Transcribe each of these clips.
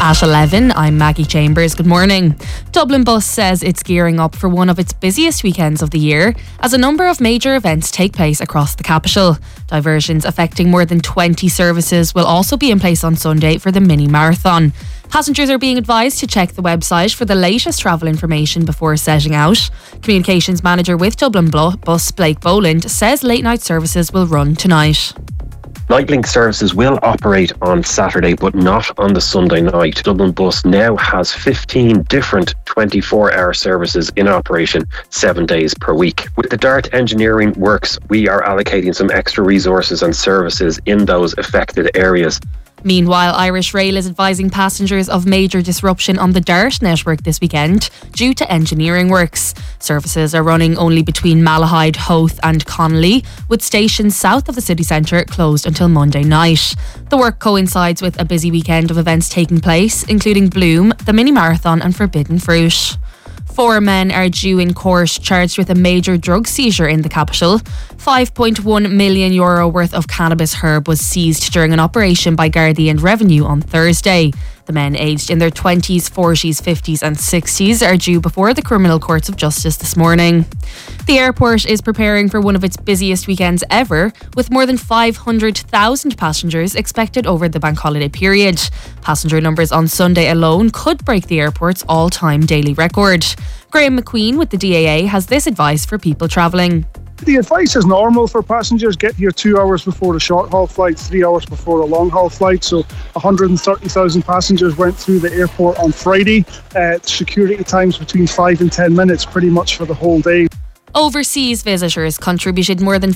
At 11, I'm Maggie Chambers. Good morning. Dublin Bus says it's gearing up for one of its busiest weekends of the year as a number of major events take place across the capital. Diversions affecting more than 20 services will also be in place on Sunday for the mini marathon. Passengers are being advised to check the website for the latest travel information before setting out. Communications manager with Dublin Bus, Blake Boland, says late night services will run tonight. Nightlink services will operate on Saturday, but not on the Sunday night. Dublin Bus now has 15 different 24-hour services in operation 7 days per week. With the DART engineering works, we are allocating some extra resources and services in those affected areas. Meanwhile, Irish Rail is advising passengers of major disruption on the DART network this weekend due to engineering works. Services are running only between Malahide, Howth and Connolly, with stations south of the city centre closed until Monday night. The work coincides with a busy weekend of events taking place, including Bloom, the mini marathon and Forbidden Fruit. 4 men are due in court charged with a major drug seizure in the capital. €5.1 million worth of cannabis herb was seized during an operation by Gardaí and Revenue on Thursday. The men aged in their 20s, 40s, 50s and 60s are due before the criminal courts of justice this morning. The airport is preparing for one of its busiest weekends ever, with more than 500,000 passengers expected over the bank holiday period. Passenger numbers on Sunday alone could break the airport's all-time daily record. Graham McQueen with the DAA has this advice for people travelling. The advice is normal for passengers. Get here 2 hours before the short haul flight, 3 hours before the long haul flight. So 130,000 passengers went through the airport on Friday. Security times between 5 and 10 minutes pretty much for the whole day. Overseas visitors contributed more than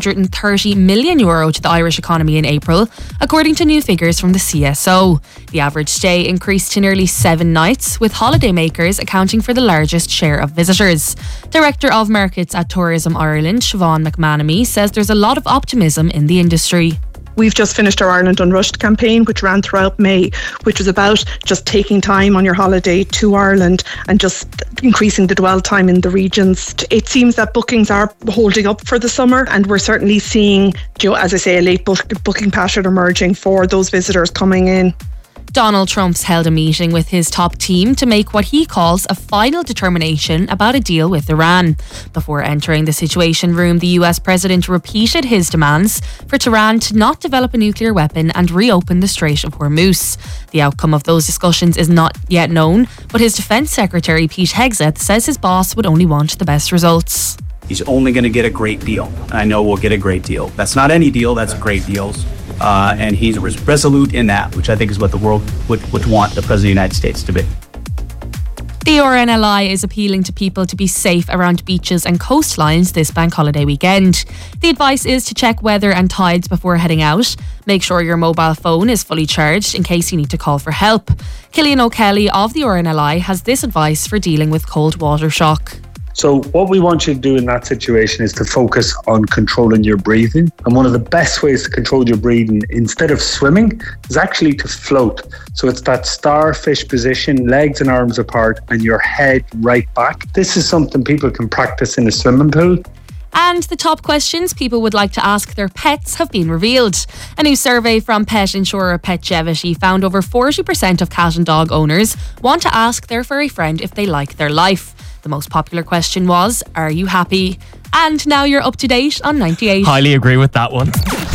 €430 million to the Irish economy in April, according to new figures from the CSO. The average stay increased to nearly 7 nights, with holidaymakers accounting for the largest share of visitors. Director of Markets at Tourism Ireland, Siobhan McManamy, says there's a lot of optimism in the industry. We've just finished our Ireland Unrushed campaign, which ran throughout May, which was about just taking time on your holiday to Ireland and just increasing the dwell time in the regions. It seems that bookings are holding up for the summer, and we're certainly seeing, as I say, a late booking pattern emerging for those visitors coming in. Donald Trump's held a meeting with his top team to make what he calls a final determination about a deal with Iran. Before entering the Situation Room, the US president repeated his demands for Tehran to not develop a nuclear weapon and reopen the Strait of Hormuz. The outcome of those discussions is not yet known, but his Defence Secretary Pete Hegseth says his boss would only want the best results. He's only going to get a great deal. I know we'll get a great deal. That's not any deal, that's great deals. And he's resolute in that, which I think is what the world would want the President of the United States to be. The RNLI is appealing to people to be safe around beaches and coastlines this bank holiday weekend. The advice is to check weather and tides before heading out. Make sure your mobile phone is fully charged in case you need to call for help. Killian O'Kelly of the RNLI has this advice for dealing with cold water shock. So what we want you to do in that situation is to focus on controlling your breathing. And one of the best ways to control your breathing instead of swimming is actually to float. So it's that starfish position, legs and arms apart and your head right back. This is something people can practice in a swimming pool. And the top questions people would like to ask their pets have been revealed. A new survey from pet insurer Petgevity found over 40% of cat and dog owners want to ask their furry friend if they like their life. The most popular question was, are you happy? And now you're up to date on 98. Highly agree with that one.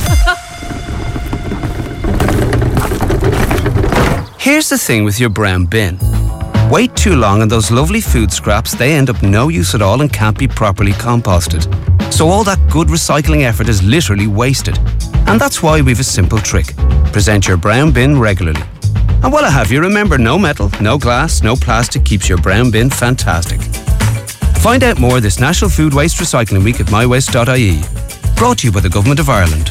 Here's the thing with your brown bin. Wait too long and those lovely food scraps, they end up no use at all and can't be properly composted. So all that good recycling effort is literally wasted. And that's why we've a simple trick. Present your brown bin regularly. And while I have you, remember, no metal, no glass, no plastic keeps your brown bin fantastic. Find out more this National Food Waste Recycling Week at mywaste.ie. Brought to you by the Government of Ireland.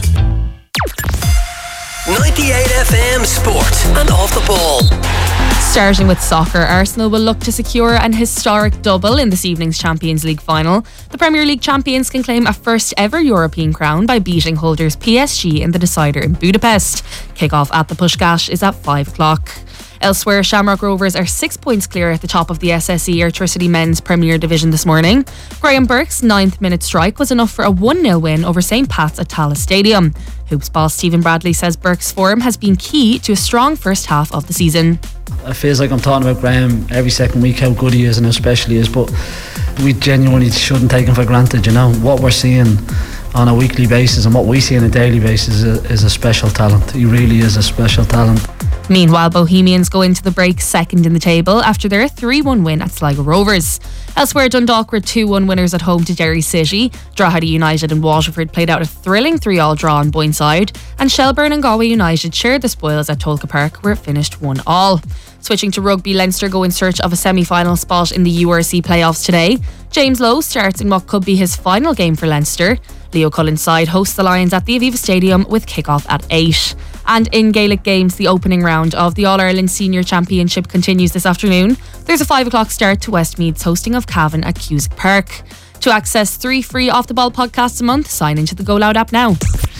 98 FM Sport and Off the Ball. Starting with soccer, Arsenal will look to secure an historic double in this evening's Champions League final. The Premier League champions can claim a first ever European crown by beating holders PSG in the decider in Budapest. Kick-off at the Puskás is at 5 o'clock. Elsewhere, Shamrock Rovers are 6 points clear at the top of the SSE Airtricity Men's Premier Division this morning. Graham Burke's 9th minute strike was enough for a 1-0 win over St Pat's at Tallaght Stadium. Hoops boss Stephen Bradley says Burke's form has been key to a strong first half of the season. It feels like I'm talking about Graham every second week, how good he is and how special he is, but we genuinely shouldn't take him for granted. What we're seeing on a weekly basis and what we see on a daily basis is a special talent. He really is a special talent. Meanwhile, Bohemians go into the break second in the table after their 3-1 win at Sligo Rovers. Elsewhere, Dundalk were 2-1 winners at home to Derry City. Drogheda United and Waterford played out a thrilling 3-3 draw on Boyneside, and Shelbourne and Galway United shared the spoils at Tolka Park, where it finished 1-1. Switching to rugby, Leinster go in search of a semi-final spot in the URC playoffs today. James Lowe starts in what could be his final game for Leinster. Leo Cullen's side hosts the Lions at the Aviva Stadium with kick-off at 8. And in Gaelic games, the opening round of the All-Ireland Senior Championship continues this afternoon. There's a 5 o'clock start to Westmeath's hosting of Cavan at Cusack Park. To access 3 free Off the Ball podcasts a month, sign into the Go Loud app now.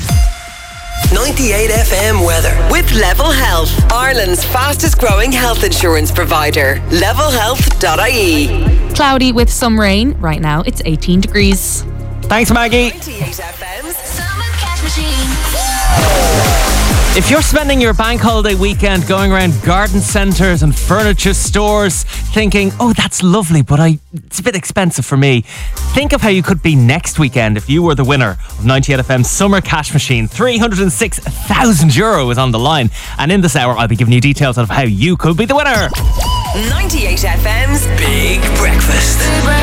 98 FM weather with Level Health, Ireland's fastest growing health insurance provider. levelhealth.ie. Cloudy with some rain. Right now it's 18 degrees. Thanks, Maggie. 98 FM's Summer Cash Machine. If you're spending your bank holiday weekend going around garden centres and furniture stores thinking, oh, that's lovely, but it's a bit expensive for me, think of how you could be next weekend if you were the winner of 98 FM's Summer Cash Machine. €306,000 is on the line. And in this hour, I'll be giving you details of how you could be the winner. 98 FM's Big Breakfast.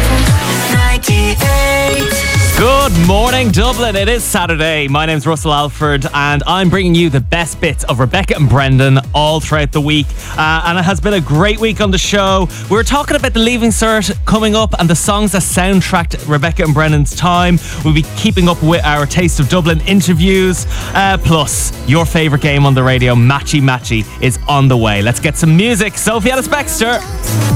98. Good morning, Dublin. It is Saturday. My name's Russell Alford, and I'm bringing you the best bits of Rebecca and Brendan all throughout the week. And it has been a great week on the show. We're talking about the Leaving Cert coming up and the songs that soundtracked Rebecca and Brendan's time. We'll be keeping up with our Taste of Dublin interviews. Plus, your favourite game on the radio, Matchy Matchy, is on the way. Let's get some music. Sophie Ellis-Bextor.